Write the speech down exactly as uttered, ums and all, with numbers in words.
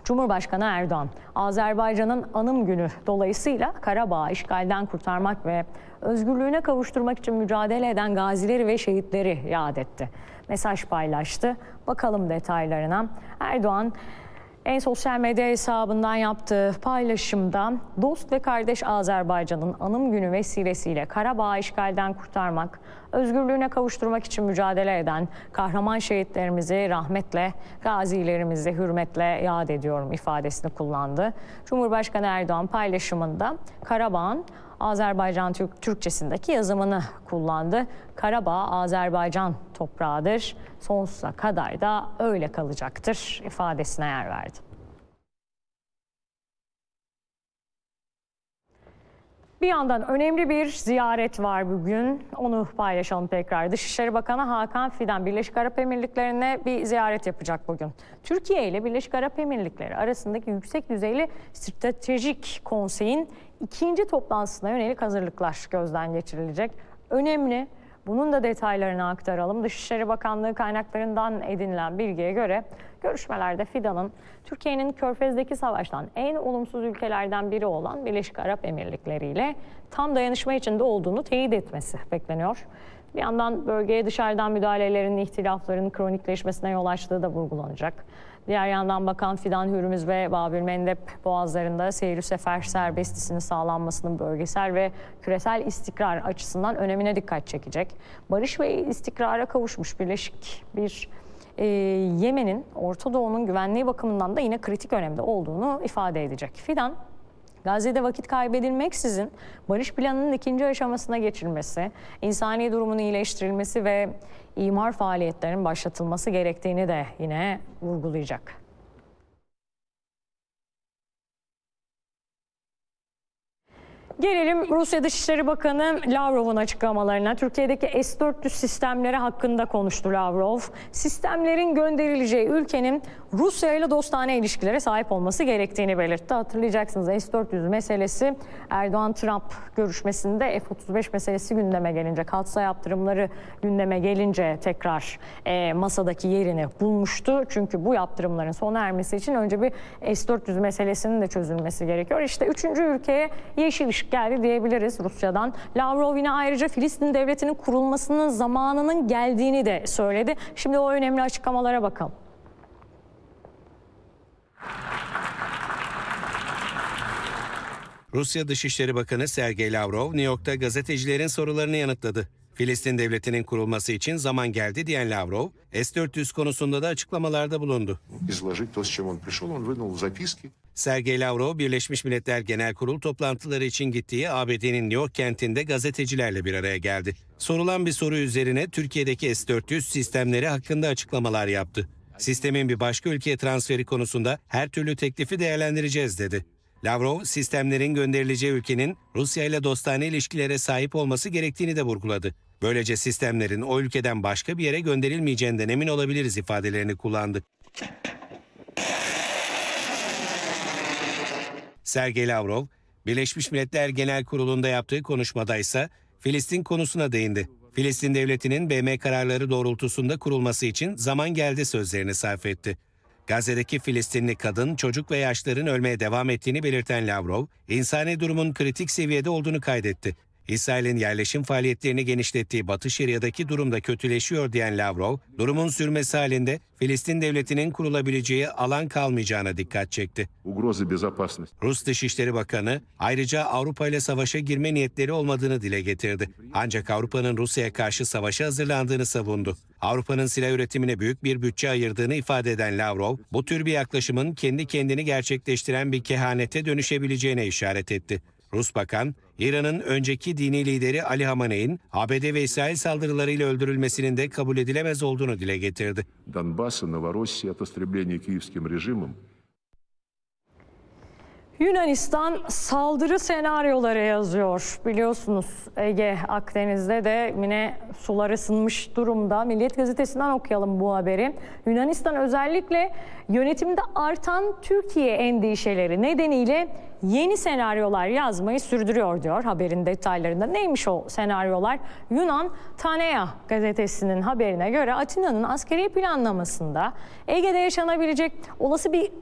Cumhurbaşkanı Erdoğan, Azerbaycan'ın anım günü dolayısıyla Karabağ'ı işgalden kurtarmak ve özgürlüğüne kavuşturmak için mücadele eden gazileri ve şehitleri yad etti. Mesaj paylaştı. Bakalım detaylarına. Erdoğan en sosyal medya hesabından yaptığı paylaşımda dost ve kardeş Azerbaycan'ın anım günü vesilesiyle Karabağ'ı işgalden kurtarmak, özgürlüğüne kavuşturmak için mücadele eden kahraman şehitlerimizi rahmetle, gazilerimizi hürmetle yad ediyorum ifadesini kullandı. Cumhurbaşkanı Erdoğan paylaşımında Karabağ'ın Azerbaycan Türk Türkçesindeki yazımını kullandı. Karabağ Azerbaycan toprağıdır, sonsuza kadar da öyle kalacaktır ifadesine yer verdi. Bir yandan önemli bir ziyaret var bugün. Onu paylaşalım tekrar. Dışişleri Bakanı Hakan Fidan Birleşik Arap Emirlikleri'ne bir ziyaret yapacak bugün. Türkiye ile Birleşik Arap Emirlikleri arasındaki yüksek düzeyli stratejik konseyin ikinci toplantısına yönelik hazırlıklar gözden geçirilecek. Önemli. Bunun da detaylarını aktaralım. Dışişleri Bakanlığı kaynaklarından edinilen bilgiye göre görüşmelerde Fidan'ın Türkiye'nin Körfez'deki savaştan en olumsuz ülkelerden biri olan Birleşik Arap Emirlikleri ile tam dayanışma içinde olduğunu teyit etmesi bekleniyor. Bir yandan bölgeye dışarıdan müdahalelerin, ihtilafların kronikleşmesine yol açtığı da vurgulanacak. Diğer yandan Bakan Fidan, Hürmüz ve Babülmendeb boğazlarında seyir sefer serbestisinin sağlanmasının bölgesel ve küresel istikrar açısından önemine dikkat çekecek. Barış ve istikrara kavuşmuş birleşik bir e, Yemen'in Orta Doğu'nun güvenliği bakımından da yine kritik önemde olduğunu ifade edecek. Fidan, Gazze'de vakit kaybedilmeksizin barış planının ikinci aşamasına geçilmesi, insani durumun iyileştirilmesi ve imar faaliyetlerinin başlatılması gerektiğini de yine vurgulayacak. Gelelim Rusya Dışişleri Bakanı Lavrov'un açıklamalarına. Türkiye'deki S dört yüz sistemleri hakkında konuştu Lavrov. Sistemlerin gönderileceği ülkenin Rusya ile dostane ilişkilere sahip olması gerektiğini belirtti. Hatırlayacaksınız S dört yüz meselesi Erdoğan-Trump görüşmesinde F otuz beş meselesi gündeme gelince, katsa yaptırımları gündeme gelince tekrar e, masadaki yerini bulmuştu. Çünkü bu yaptırımların sona ermesi için önce bir S dört yüz meselesinin de çözülmesi gerekiyor. İşte üçüncü ülkeye yeşil ışık geldi diyebiliriz Rusya'dan. Lavrov yine ayrıca Filistin devletinin kurulmasının zamanının geldiğini de söyledi. Şimdi o önemli açıklamalara bakalım. Rusya Dışişleri Bakanı Sergey Lavrov, New York'ta gazetecilerin sorularını yanıtladı. Filistin devletinin kurulması için zaman geldi diyen Lavrov, S dört yüz konusunda da açıklamalarda bulundu. Sergey Lavrov, Birleşmiş Milletler Genel Kurul toplantıları için gittiği A B D'nin New York kentinde gazetecilerle bir araya geldi. Sorulan bir soru üzerine Türkiye'deki S dört yüz sistemleri hakkında açıklamalar yaptı. Sistemin bir başka ülkeye transferi konusunda her türlü teklifi değerlendireceğiz dedi. Lavrov, sistemlerin gönderileceği ülkenin Rusya ile dostane ilişkilere sahip olması gerektiğini de vurguladı. Böylece sistemlerin o ülkeden başka bir yere gönderilmeyeceğinden emin olabiliriz ifadelerini kullandı. Sergey Lavrov, Birleşmiş Milletler Genel Kurulu'nda yaptığı konuşmada ise Filistin konusuna değindi. Filistin devletinin B M kararları doğrultusunda kurulması için zaman geldi sözlerini sarf etti. Gazze'deki Filistinli kadın, çocuk ve yaşlıların ölmeye devam ettiğini belirten Lavrov, insani durumun kritik seviyede olduğunu kaydetti. İsrail'in yerleşim faaliyetlerini genişlettiği Batı Şeria'daki durum da kötüleşiyor diyen Lavrov, durumun sürmesi halinde Filistin devletinin kurulabileceği alan kalmayacağına dikkat çekti. Rus Dışişleri Bakanı ayrıca Avrupa ile savaşa girme niyetleri olmadığını dile getirdi. Ancak Avrupa'nın Rusya'ya karşı savaşa hazırlandığını savundu. Avrupa'nın silah üretimine büyük bir bütçe ayırdığını ifade eden Lavrov, bu tür bir yaklaşımın kendi kendini gerçekleştiren bir kehanete dönüşebileceğine işaret etti. Rus Bakan, İran'ın önceki dini lideri Ali Hamaney'in A B D ve İsrail saldırılarıyla öldürülmesinin de kabul edilemez olduğunu dile getirdi. Yunanistan saldırı senaryoları yazıyor. Biliyorsunuz Ege, Akdeniz'de de yine sular ısınmış durumda. Milliyet Gazetesi'nden okuyalım bu haberi. Yunanistan özellikle yönetimde artan Türkiye endişeleri nedeniyle yeni senaryolar yazmayı sürdürüyor diyor haberin detaylarında. Neymiş o senaryolar? Yunan Tanea gazetesinin haberine göre Atina'nın askeri planlamasında Ege'de yaşanabilecek olası bir